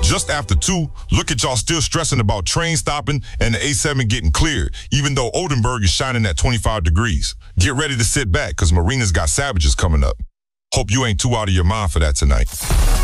Just after 2, look at y'all still stressing about train stopping and the A7 getting cleared, even though Oldenburg is shining at 25 degrees. Get ready to sit back, because Marina's got Savages coming up. Hope you ain't too out of your mind for that tonight.